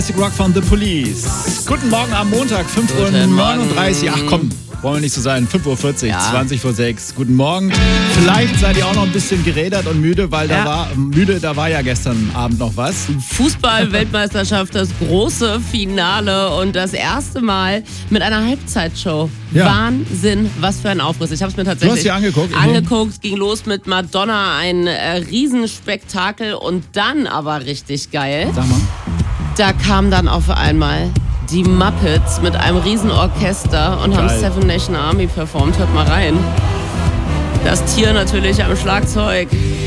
Classic Rock von The Police. Guten Morgen am Montag, 5:39 Uhr. Ach komm, wollen wir nicht so sein. 5:40 Uhr, Ja. 20:06 Uhr. Guten Morgen. Vielleicht seid ihr auch noch ein bisschen gerädert und müde, weil da war ja gestern Abend noch was. Fußball-Weltmeisterschaft, das große Finale und das erste Mal mit einer Halbzeitshow. Ja. Wahnsinn, was für ein Aufriss. Ich habe es mir tatsächlich Du hast sie angeguckt? angeguckt. Ging los mit Madonna, ein Riesenspektakel und dann aber richtig geil. Sag mal. Da kam dann auf einmal die Muppets mit einem Riesenorchester und haben Geil. Seven Nation Army performt. Hört mal rein. Das Tier natürlich am Schlagzeug.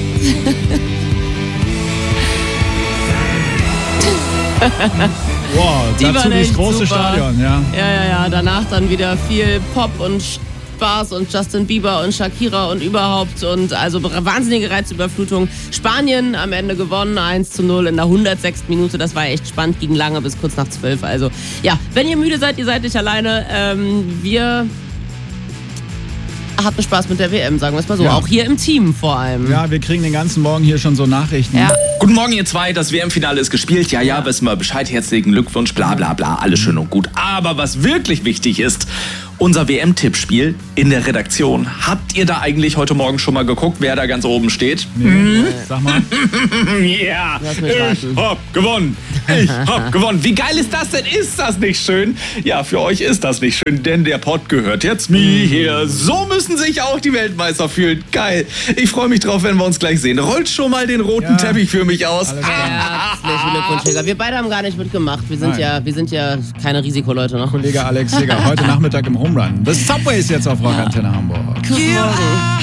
Wow, Die dazu waren das echt große super. Stadion, ja. Ja. Danach dann wieder viel Pop und Spaß und Justin Bieber und Shakira und überhaupt. Und also wahnsinnige Reizüberflutung. Spanien am Ende gewonnen, 1:0 in der 106. Minute. Das war echt spannend, ging lange bis kurz nach 12. Also ja, wenn ihr müde seid, ihr seid nicht alleine. Wir hatten Spaß mit der WM, sagen wir es mal so. Ja. Auch hier im Team vor allem. Ja, wir kriegen den ganzen Morgen hier schon so Nachrichten. Ja. Guten Morgen, ihr zwei. Das WM-Finale ist gespielt. Ja, wissen wir Bescheid. Herzlichen Glückwunsch, bla bla bla. Alles schön und gut. Aber was wirklich wichtig ist, unser WM-Tippspiel in der Redaktion. Habt ihr da eigentlich heute Morgen schon mal geguckt, wer da ganz oben steht? Nee. Sag mal. Ja, Lass mich raten. ich hab gewonnen. Ich hab gewonnen. Wie geil ist das denn? Ist das nicht schön? Ja, für euch ist das nicht schön, denn der Pott gehört jetzt mir hier. So müssen sich auch die Weltmeister fühlen. Geil. Ich freue mich drauf, wenn wir uns gleich sehen. Rollt schon mal den roten Ja. Teppich für mich aus. Alles klar. Herzlichen Glückwunsch, Jäger. Wir beide haben gar nicht mitgemacht. Wir sind ja keine Risikoleute noch. Kollege Alex Jäger, heute Nachmittag im Home Run. The Subway ist jetzt auf Rock Antenne Hamburg. Guten Morgen.